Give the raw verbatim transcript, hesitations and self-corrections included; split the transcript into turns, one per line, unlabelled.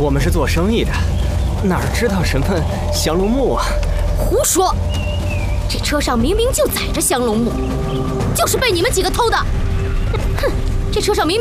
我们是做生意的，哪知道什么降龙木啊？
胡说！这车上明明就载着降龙木，就是被你们几个偷的。哼，这车上明明